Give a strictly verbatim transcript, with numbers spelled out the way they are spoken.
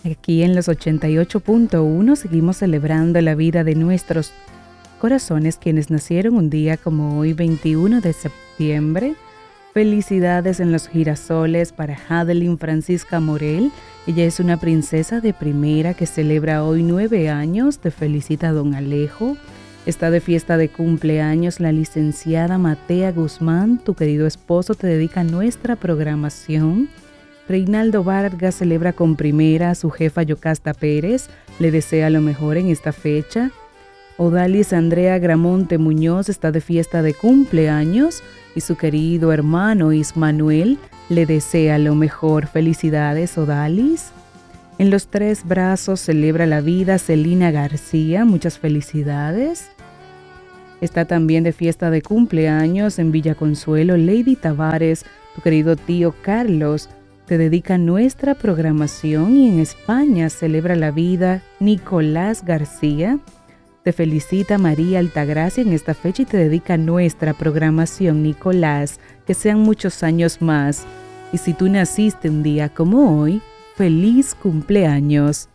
Aquí en los ochenta y ocho punto uno seguimos celebrando la vida de nuestros corazones, quienes nacieron un día como hoy, veintiuno de septiembre. Felicidades en los girasoles para Hadeline Francisca Morel. Ella es una princesa de primera que celebra hoy nueve años. Te felicita don Alejo. Está de fiesta de cumpleaños la licenciada Matea Guzmán. Tu querido esposo te dedica nuestra programación. Reinaldo Vargas celebra con primera a su jefa Yocasta Pérez. Le desea lo mejor en esta fecha. Odalis Andrea Gramonte Muñoz está de fiesta de cumpleaños y su querido hermano Ismanuel le desea lo mejor. Felicidades, Odalis. En los Tres Brazos celebra la vida Celina García. Muchas felicidades. Está también de fiesta de cumpleaños en Villa Consuelo Lady Tavares. Tu querido tío Carlos te dedica nuestra programación. Y en España celebra la vida Nicolás García. Te felicita María Altagracia en esta fecha y te dedica nuestra programación, Nicolás. Que sean muchos años más. Y si tú naciste un día como hoy, feliz cumpleaños.